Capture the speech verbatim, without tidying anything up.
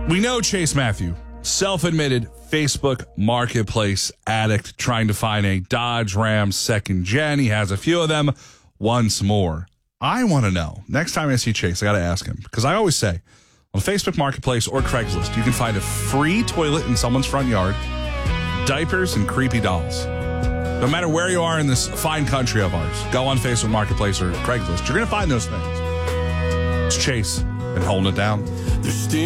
We know Chase Matthew, self-admitted Facebook marketplace addict, trying to find a Dodge Ram second gen. He has a few of them. Once more, I want to know, next time I see Chase, I got to ask him, because I always say, on Facebook Marketplace or Craigslist, you can find a free toilet in someone's front yard, diapers, and creepy dolls. No matter where you are in this fine country of ours, go on Facebook Marketplace or Craigslist. You're going to find those things. It's Chase and holding it down.